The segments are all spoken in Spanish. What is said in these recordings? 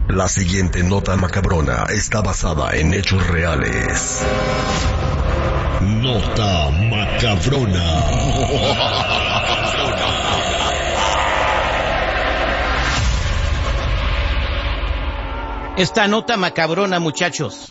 La siguiente nota macabrona está basada en hechos reales. Nota macabrona. Esta nota macabrona, muchachos,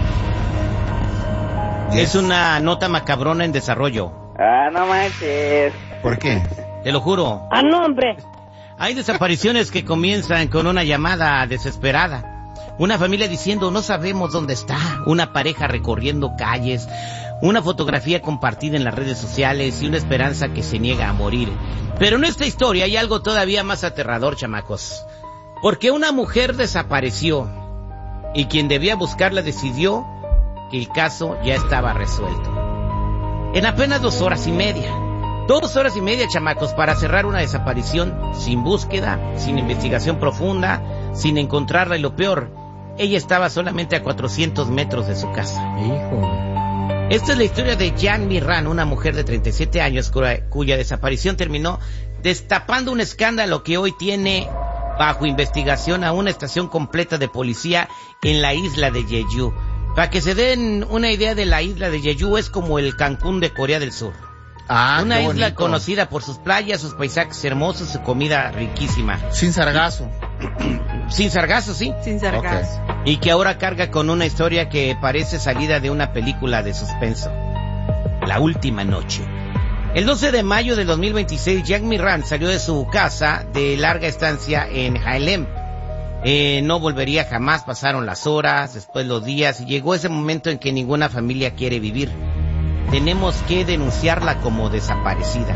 es una nota macabrona en desarrollo. Ah, no manches. ¿Por qué? Te lo juro. Ah, no, hombre. Hay desapariciones que comienzan con una llamada desesperada. Una familia diciendo no sabemos dónde está. Una pareja recorriendo calles. Una fotografía compartida en las redes sociales y una esperanza que se niega a morir. Pero en esta historia hay algo todavía más aterrador, chamacos. Porque una mujer desapareció y quien debía buscarla decidió que el caso ya estaba resuelto. En apenas 2 horas y media. 2 horas y media, chamacos, para cerrar una desaparición sin búsqueda, sin investigación profunda, sin encontrarla y lo peor, ella estaba solamente a 400 metros de su casa. Híjole. Esta es la historia de Jan Mirran, una mujer de 37 años cuya desaparición terminó destapando un escándalo que hoy tiene bajo investigación a una estación completa de policía en la isla de Jeju. Para que se den una idea de la isla de Jeju, es como el Cancún de Corea del Sur. Una isla conocida por sus playas, sus paisajes hermosos, su comida riquísima. Sin sargazo. Sin sargazo, sí. Sin sargazo. Okay. Y que ahora carga con una historia que parece salida de una película de suspenso. La última noche. El 12 de mayo de 2026, Jan Mirran salió de su casa de larga estancia en Haelem. No volvería jamás, pasaron las horas, después los días, y llegó ese momento en que ninguna familia quiere vivir. Tenemos que denunciarla como desaparecida.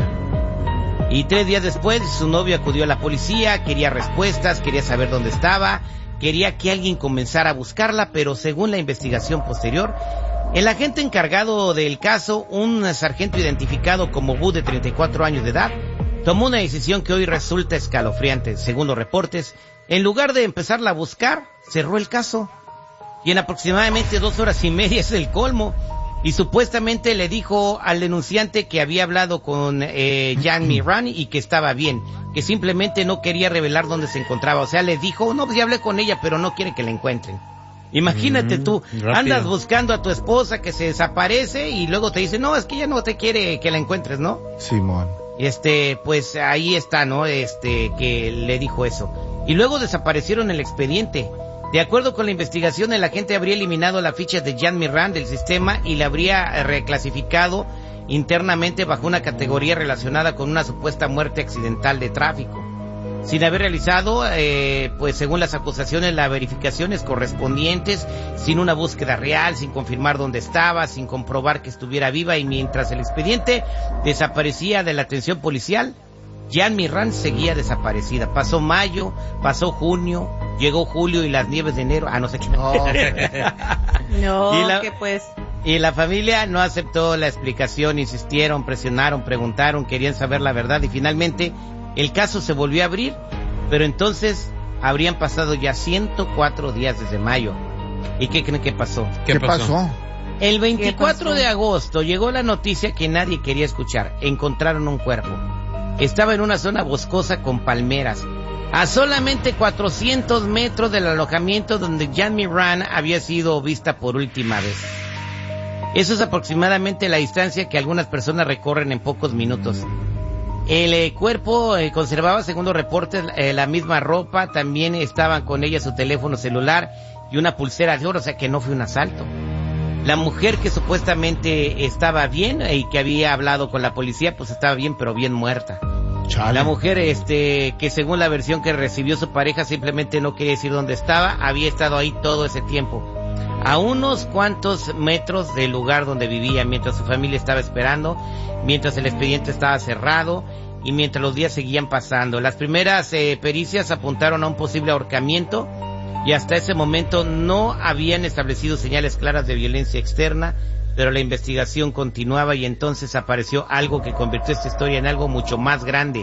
Y 3 días después, su novio acudió a la policía, quería respuestas, quería saber dónde estaba, quería que alguien comenzara a buscarla, pero según la investigación posterior, el agente encargado del caso, un sargento identificado como Bu de 34 años de edad, tomó una decisión que hoy resulta escalofriante. Según los reportes, en lugar de empezarla a buscar, cerró el caso. Y en aproximadamente 2 horas y media es el colmo. Y supuestamente le dijo al denunciante que había hablado con Jan Mirran y que estaba bien, que simplemente no quería revelar dónde se encontraba. O sea, le dijo, no, pues ya hablé con ella, pero no quiere que la encuentren. Imagínate tú, rápido. Andas buscando a tu esposa que se desaparece y luego te dice, no, es que ella no te quiere que la encuentres, ¿no? Simón. Pues ahí está, ¿no? Que le dijo eso. Y luego desaparecieron el expediente. De acuerdo con la investigación, el agente habría eliminado la ficha de Jan Mirran del sistema y la habría reclasificado internamente bajo una categoría relacionada con una supuesta muerte accidental de tráfico. Sin haber realizado, pues según las acusaciones, las verificaciones correspondientes, sin una búsqueda real, sin confirmar dónde estaba, sin comprobar que estuviera viva, y mientras el expediente desaparecía de la atención policial, Jan Mirran seguía desaparecida. Pasó mayo, pasó junio, llegó julio y las nieves de enero. No sé qué. No, que pues. Y la familia no aceptó la explicación, insistieron, presionaron, preguntaron, querían saber la verdad y finalmente el caso se volvió a abrir, pero entonces habrían pasado ya 104 días desde mayo. ¿Y qué creen que pasó? ¿Qué pasó? El 24 de agosto llegó la noticia que nadie quería escuchar. Encontraron un cuerpo. Estaba en una zona boscosa con palmeras, a solamente 400 metros del alojamiento donde Jan Mirran había sido vista por última vez. Eso es aproximadamente la distancia que algunas personas recorren en pocos minutos. El cuerpo conservaba, según los reportes, la misma ropa, también estaban con ella su teléfono celular y una pulsera de oro, o sea que no fue un asalto. La mujer que supuestamente estaba bien y que había hablado con la policía, pues estaba bien, pero bien muerta. Chale. La mujer, que según la versión que recibió su pareja, simplemente no quería decir dónde estaba, había estado ahí todo ese tiempo, a unos cuantos metros del lugar donde vivía, mientras su familia estaba esperando, mientras el expediente estaba cerrado y mientras los días seguían pasando. Las primeras pericias apuntaron a un posible ahorcamiento y hasta ese momento no habían establecido señales claras de violencia externa, pero la investigación continuaba y entonces apareció algo que convirtió esta historia en algo mucho más grande.